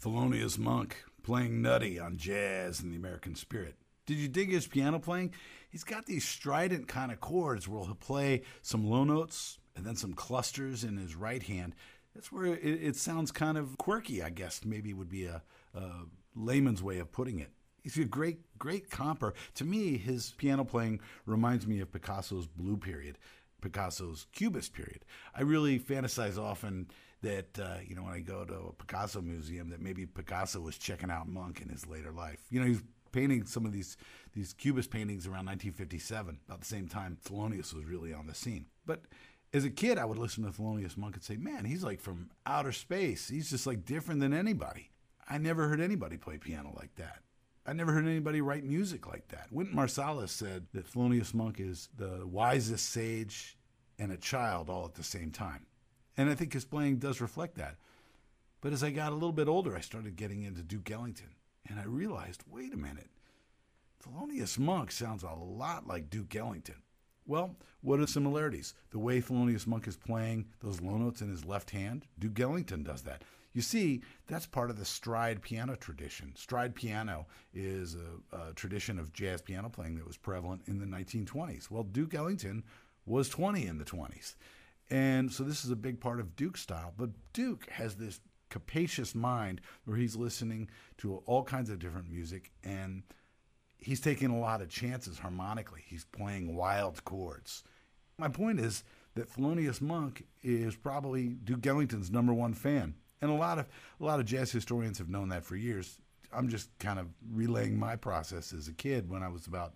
Thelonious Monk playing Nutty on Jazz and the American Spirit. Did you dig his piano playing? He's got these strident kind of chords where he'll play some low notes and then some clusters in his right hand. That's where it sounds kind of quirky, I guess, maybe would be a layman's way of putting it. He's a great comper. To me, his piano playing reminds me of Picasso's Blue Period, Picasso's Cubist period. I really fantasize often that, when I go to a Picasso museum, that maybe Picasso was checking out Monk in his later life. He's painting some of these Cubist paintings around 1957, about the same time Thelonious was really on the scene. But as a kid, I would listen to Thelonious Monk and say, man, he's like from outer space. He's just like different than anybody. I never heard anybody play piano like that. I never heard anybody write music like that. Wynton Marsalis said that Thelonious Monk is the wisest sage and a child all at the same time. And I think his playing does reflect that. But as I got a little bit older, I started getting into Duke Ellington. And I realized, wait a minute, Thelonious Monk sounds a lot like Duke Ellington. Well, what are the similarities? The way Thelonious Monk is playing those low notes in his left hand, Duke Ellington does that. You see, that's part of the stride piano tradition. Stride piano is a tradition of jazz piano playing that was prevalent in the 1920s. Well, Duke Ellington was 20 in the 20s. And so this is a big part of Duke's style. But Duke has this capacious mind where he's listening to all kinds of different music, and he's taking a lot of chances harmonically. He's playing wild chords. My point is that Thelonious Monk is probably Duke Ellington's number one fan. And a lot of jazz historians have known that for years. I'm just kind of relaying my process as a kid when I was about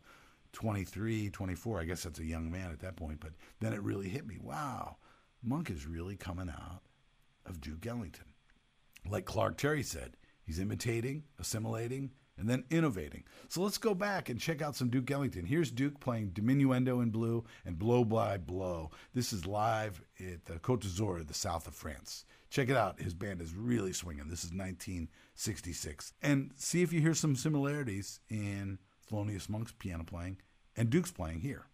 23, 24. I guess that's a young man at that point. But then it really hit me. Wow, Monk is really coming out of Duke Ellington. Like Clark Terry said, he's imitating, assimilating, and then innovating. So let's go back and check out some Duke Ellington. Here's Duke playing Diminuendo in Blue and Blow by Blow. This is live at the Côte d'Azur, the south of France. Check it out. His band is really swinging. This is 1966. And see if you hear some similarities in Thelonious Monk's piano playing and Duke's playing here.